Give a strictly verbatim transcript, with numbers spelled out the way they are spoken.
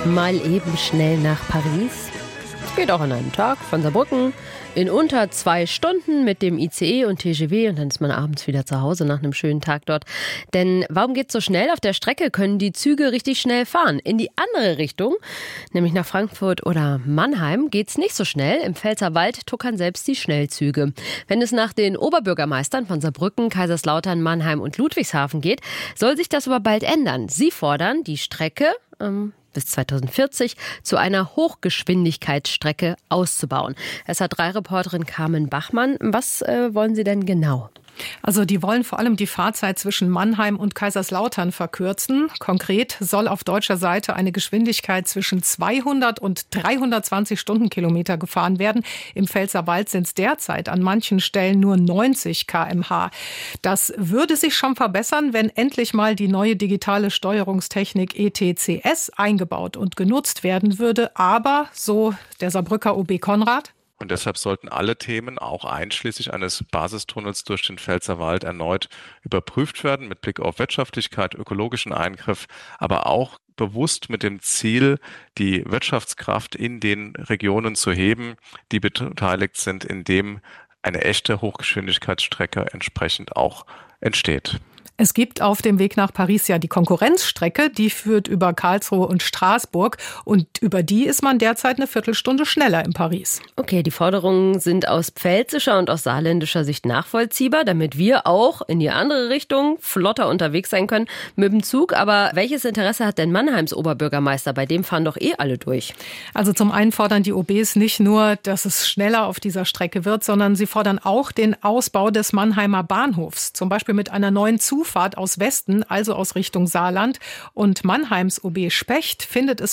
Mal eben schnell nach Paris. Geht auch an einem Tag von Saarbrücken in unter zwei Stunden mit dem I C E und T G V und dann ist man abends wieder zu Hause nach einem schönen Tag dort. Denn warum geht's so schnell? Auf der Strecke können die Züge richtig schnell fahren. In die andere Richtung, nämlich nach Frankfurt oder Mannheim, geht's nicht so schnell. Im Pfälzerwald tuckern selbst die Schnellzüge. Wenn es nach den Oberbürgermeistern von Saarbrücken, Kaiserslautern, Mannheim und Ludwigshafen geht, soll sich das aber bald ändern. Sie fordern, die Strecke ähm, bis zweitausendvierzig zu einer Hochgeschwindigkeitsstrecke auszubauen. S H drei Reporterin Carmen Bachmann, was äh, wollen Sie denn genau? Also die wollen vor allem die Fahrzeit zwischen Mannheim und Kaiserslautern verkürzen. Konkret soll auf deutscher Seite eine Geschwindigkeit zwischen zweihundert und dreihundertzwanzig Stundenkilometer gefahren werden. Im Pfälzerwald sind es derzeit an manchen Stellen nur neunzig Kilometer pro Stunde. Das würde sich schon verbessern, wenn endlich mal die neue digitale Steuerungstechnik E T C S eingebaut und genutzt werden würde. Aber, so der Saarbrücker O B Konrad, und deshalb sollten alle Themen, auch einschließlich eines Basistunnels durch den Pfälzerwald, erneut überprüft werden mit Blick auf Wirtschaftlichkeit, ökologischen Eingriff, aber auch bewusst mit dem Ziel, die Wirtschaftskraft in den Regionen zu heben, die beteiligt sind, indem eine echte Hochgeschwindigkeitsstrecke entsprechend auch entsteht. Es gibt auf dem Weg nach Paris ja die Konkurrenzstrecke, die führt über Karlsruhe und Straßburg und über die ist man derzeit eine Viertelstunde schneller in Paris. Okay, die Forderungen sind aus pfälzischer und aus saarländischer Sicht nachvollziehbar, damit wir auch in die andere Richtung flotter unterwegs sein können mit dem Zug. Aber welches Interesse hat denn Mannheims Oberbürgermeister? Bei dem fahren doch eh alle durch. Also zum einen fordern die O Bs nicht nur, dass es schneller auf dieser Strecke wird, sondern sie fordern auch den Ausbau des Mannheimer Bahnhofs, zum Beispiel mit einer neuen Zufahrt aus Westen, also aus Richtung Saarland. Und Mannheims O B Specht findet es